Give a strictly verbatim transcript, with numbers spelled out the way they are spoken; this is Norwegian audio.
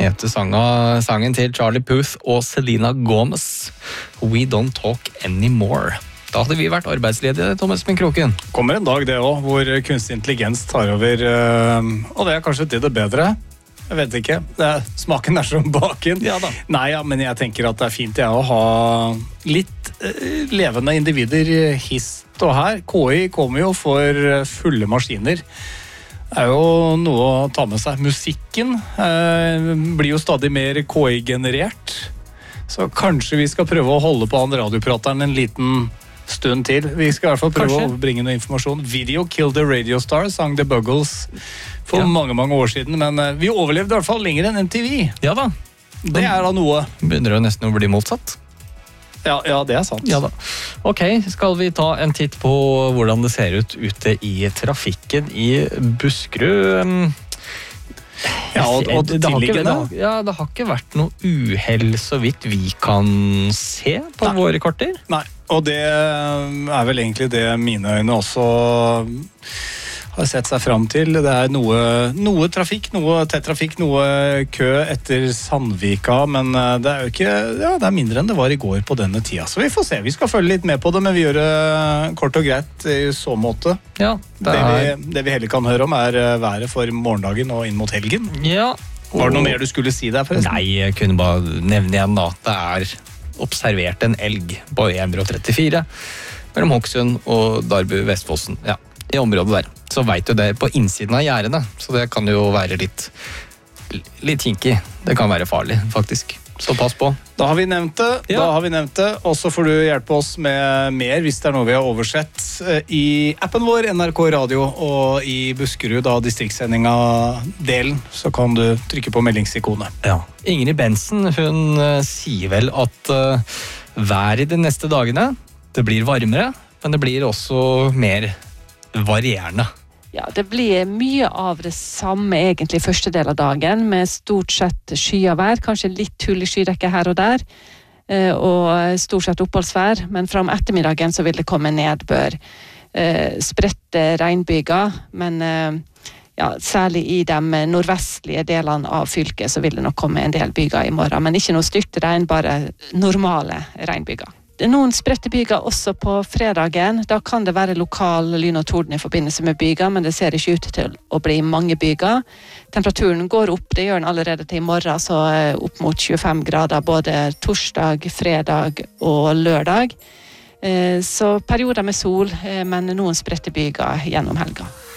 heter sangen, sangen til Charlie Puth og Selena Gomez. We Don't Talk Anymore. Da hadde vi vært arbeidsledige, Thomas Espen Kroken. Kommer en dag det også, hvor kunstig intelligens tar over, og det er kanskje til det bedre. Jeg vet ikke. Det er, smaken er som baken. Ja da. Nei, ja, men jeg tenker at det er fint jeg, å ha litt eh, levende individer hist og her. K I kommer jo for fulle maskiner. Det er jo noe å ta med seg. Musikken eh, blir jo stadig mer K I-generert. Så kanskje vi skal prøve å holde på han radioprateren en liten stund til. Vi skal i hvert fall prøve kanskje å overbringe noe informasjon. Video Kill the Radio Star sang The Buggles for ja. mange, mange år siden, men vi overlevde i hvert fall lenger enn M T V. Ja da. Det er da noe. Begynner det nesten å bli motsatt. Ja, ja, det er sant. Ja da. Ok, skal vi ta en titt på hvordan det ser ut ute i trafikken i Buskerud? Ja, og, og det, det, har ikke, det, ja, det har ikke vært noe uheld så vidt vi kan se på Nei. våre karter. Nei, og det er vel egentlig det mine øyne også har sett seg fram til. Det er noe, noe trafikk, noe tett trafikk, noe kø etter Sandvika, men det er jo ikke, ja, det er mindre enn det var i går på denne tida. Så vi får se, vi skal følge litt med på det, men vi gjør det kort og greit i så måte. Ja, det, er... det, vi, det vi heller kan høre om er været for morgendagen og inn mot helgen. Ja. Og... Var det noe mer du skulle si der forresten? Nei, jeg kunne bare nevne igjen da, at det er observert en elg på E ett trettifire mellom Hokksund og Darbu Vestfossen, ja, i området der. Så vet du det på innsiden av gjerdene, så det kan jo være litt litt kinkig. Det kan være farlig, faktisk. Så pass på. Da har vi nevnt det, ja. da har vi nevnt det, og så får du hjelpe oss med mer hvis det er noe vi har oversett i appen vår, N R K Radio, og i Buskerud, da distriktssendinga-delen, så kan du trykke på meldingsikonet. Ja. Ingrid Bensen, hun uh, sier vel at uh, vær i de neste dagene, det blir varmere, men det blir også mer varierende. Ja, det blir mye av det samme egentlig første del av dagen, med stort sett skyavær, kanskje litt hull i skydekke her og der, og stort sett oppholdsvær, men fra ettermiddagen så vil det komme nedbør. Spredte regnbyger, men ja, særlig i de nordvestlige delene av fylket så vil det nok komme en del byger i morgen, men ikke noe styrtregn, bare normale regnbyger. Det er noen spredte byger også på fredagen. Da kan det være lokal lyn og torden i forbindelse med byger, men det ser ikke ut til å bli mange byger. Temperaturen går opp, det gjør den allerede til i morgen, så opp mot tjuefem grader både torsdag, fredag og lørdag. Så perioder med sol, men noen spredte byger gjennom helga.